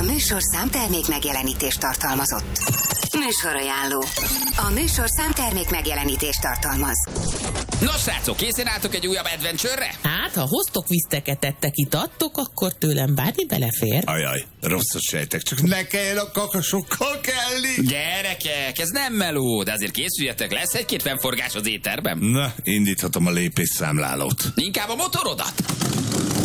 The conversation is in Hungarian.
műsorszám termék megjelenítést tartalmazott. Műsorajánló. A műsorszám termék megjelenítést tartalmaz. Nos, srácok, készen álltok egy újabb adventure-re? Hát, ha hoztok viszteket, ettek, itattok, akkor tőlem bármi belefér. Ajaj, rosszat sejtek, csak ne kelljen a kakasokkal kelni. Gyerekek, ez nem meló, de azért készüljetek, lesz egy-két fennforgás az étterben. Na, indíthatom a lépésszámlálót. Inkább a motorodat.